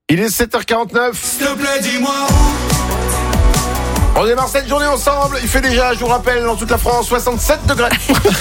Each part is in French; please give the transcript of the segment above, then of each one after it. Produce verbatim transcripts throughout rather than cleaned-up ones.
Il est sept heures quarante-neuf. S'il te plaît, dis-moi où. On démarre cette journée ensemble. Il fait déjà, je vous rappelle, dans toute la France, soixante-sept degrés.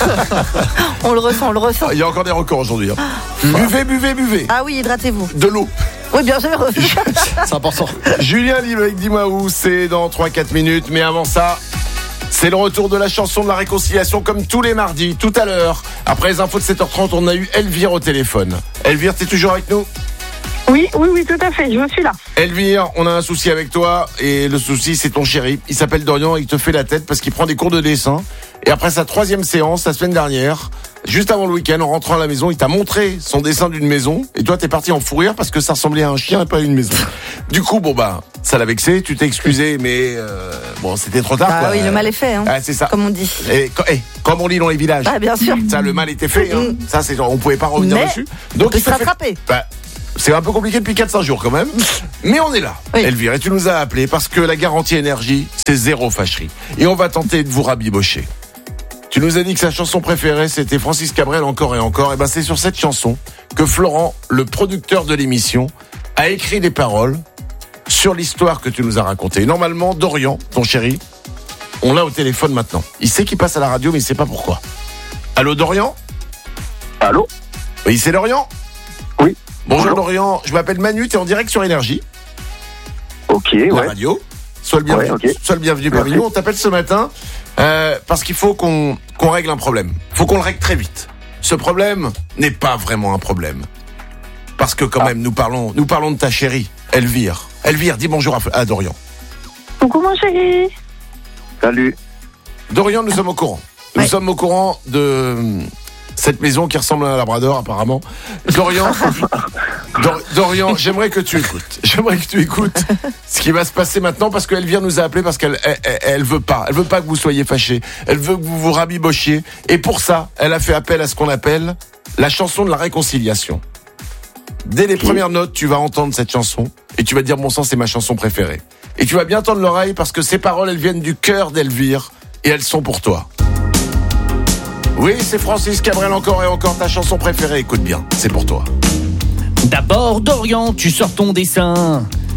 On le ressent, on le ressent. Il y a encore des records aujourd'hui. Hein. Buvez, buvez, buvez. Ah oui, hydratez-vous. De l'eau. Oui, bien sûr. C'est important. Julien Libre avec Dis-moi où, c'est dans trois à quatre minutes. Mais avant ça, c'est le retour de la chanson de la réconciliation comme tous les mardis, tout à l'heure. Après les infos de sept heures trente, on a eu Elvire au téléphone. Elvire, t'es toujours avec nous ? Oui, oui, oui, tout à fait, je suis là. Elvire, on a un souci avec toi et le souci c'est ton chéri. Il s'appelle Dorian et il te fait la tête parce qu'il prend des cours de dessin. Et après sa troisième séance, la semaine dernière, juste avant le week-end, en rentrant à la maison, il t'a montré son dessin d'une maison. Et toi, t'es parti en fou rire parce que ça ressemblait à un chien et pas à une maison. Du coup, bon bah, ça l'a vexé, tu t'es excusé, mais euh, bon, c'était trop tard. Ah quoi. oui, le mal est fait, hein. Ah, c'est ça. Comme on dit. Et, et comme on dit dans les villages. Ah, bien sûr. Ça, le mal était fait. Hein. Ça, c'est on pouvait pas revenir Mais dessus. on peut il se t'a fait- rattraper. Bah, c'est un peu compliqué depuis quatre à cinq jours quand même. Mais on est là, Oui. Elvire. Et tu nous as appelé parce que la garantie énergie, c'est zéro fâcherie. Et on va tenter de vous rabibocher. Tu nous as dit que sa chanson préférée, c'était Francis Cabrel, encore et encore. Et ben, c'est sur cette chanson que Florent, le producteur de l'émission, a écrit des paroles sur l'histoire que tu nous as racontée. Normalement, Dorian, ton chéri, on l'a au téléphone maintenant. Il sait qu'il passe à la radio, mais il sait pas pourquoi. Allô, Dorian ? Allô ? Oui, c'est Dorian ? Oui. Bonjour Bonjour. Dorian, je m'appelle Manu, t'es en direct sur Énergie, Ok, la ouais. radio. Sois le bienvenu, Ouais, ok. sois le bienvenu parmi Merci. nous. On t'appelle ce matin euh, parce qu'il faut qu'on qu'on règle un problème. Faut qu'on le règle très vite. Ce problème n'est pas vraiment un problème. Parce que quand Ah. même, nous parlons, nous parlons de ta chérie, Elvire. Elvire, dis bonjour à, à Dorian. Coucou mon chéri. Salut. Dorian, nous sommes au courant. Nous Ouais. sommes au courant de euh, cette maison qui ressemble à un labrador apparemment. Dorian, Dor- Dorian, j'aimerais que tu écoutes. J'aimerais que tu écoutes ce qui va se passer maintenant parce qu'Elvire nous a appelé parce qu'elle elle, elle- elle veut pas. Elle veut pas que vous soyez fâchés. Elle veut que vous vous rabibochiez. Et pour ça, elle a fait appel à ce qu'on appelle la chanson de la réconciliation. Dès les premières notes, tu vas entendre cette chanson et tu vas te dire bon sang, c'est ma chanson préférée. Et tu vas bien tendre l'oreille parce que ces paroles, elles viennent du cœur d'Elvire et elles sont pour toi. Oui, c'est Francis Cabrel, encore et encore ta chanson préférée. Écoute bien, c'est pour toi. D'abord, Dorian, tu sors ton dessin.